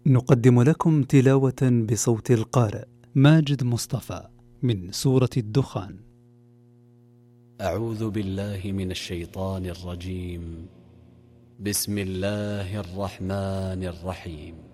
نقدم لكم تلاوة بصوت القارئ ماجد مصطفى من سورة الدخان. أعوذ بالله من الشيطان الرجيم. بسم الله الرحمن الرحيم.